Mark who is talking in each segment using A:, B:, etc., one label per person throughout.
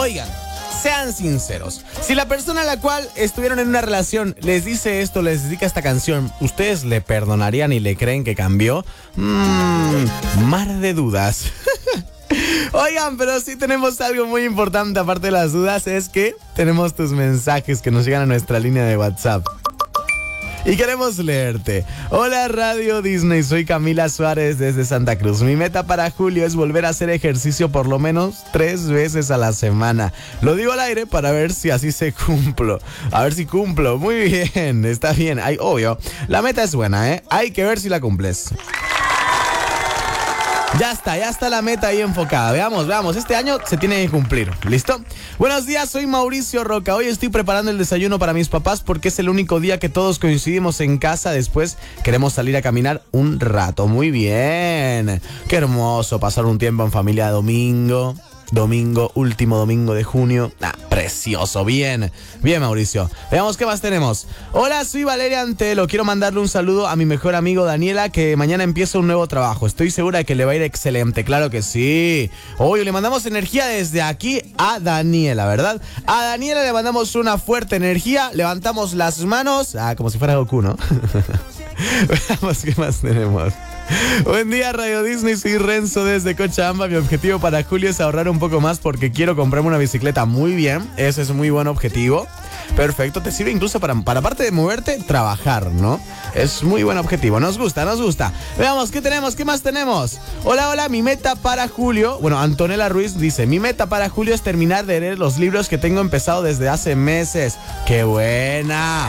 A: Oigan, sean sinceros. Si la persona a la cual estuvieron en una relación les dice esto, les dedica esta canción, ¿ustedes le perdonarían y le creen que cambió? Mar de dudas. Oigan, pero sí tenemos algo muy importante aparte de las dudas, es que tenemos tus mensajes que nos llegan a nuestra línea de WhatsApp. Y queremos leerte. Hola Radio Disney, soy Camila Suárez desde Santa Cruz. Mi meta para julio es volver a hacer ejercicio por lo menos 3 veces a la semana. Lo digo al aire para ver si así se cumplo. A ver si cumplo. Muy bien, está bien. Ay, obvio, la meta es buena, ¿eh? Hay que ver si la cumples. Ya está la meta ahí enfocada. Veamos, este año se tiene que cumplir. ¿Listo? Buenos días, soy Mauricio Roca. Hoy estoy preparando el desayuno para mis papás porque es el único día que todos coincidimos en casa. Después queremos salir a caminar un rato. Muy bien. Qué hermoso pasar un tiempo en familia domingo, último domingo de junio. Precioso, bien, Mauricio. Veamos qué más tenemos. Hola, soy Valeria Antelo. Quiero mandarle un saludo a mi mejor amigo Daniela, que mañana empieza un nuevo trabajo. Estoy segura de que le va a ir excelente, claro que sí. Hoy le mandamos energía desde aquí a Daniela, ¿verdad? A Daniela le mandamos una fuerte energía. Levantamos las manos, como si fuera Goku, ¿no? Veamos qué más tenemos. Buen día Radio Disney, soy Renzo desde Cochabamba. Mi objetivo para julio es ahorrar un poco más porque quiero comprarme una bicicleta. Muy bien, ese es un muy buen objetivo. Perfecto, te sirve incluso para aparte de moverte, trabajar, ¿no? Es muy buen objetivo, nos gusta. Veamos, ¿qué más tenemos? Hola, mi meta para julio. Bueno, Antonella Ruiz dice, mi meta para julio es terminar de leer los libros que tengo empezado desde hace meses. ¡Qué buena!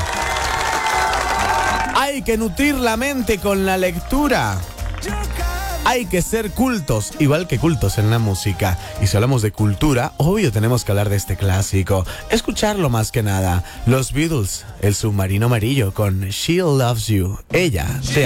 A: Hay que nutrir la mente con la lectura. Hay que ser cultos, igual que cultos en la música. Y si hablamos de cultura, obvio tenemos que hablar de este clásico. Escucharlo más que nada. Los Beatles, El submarino amarillo con She Loves You. Ella te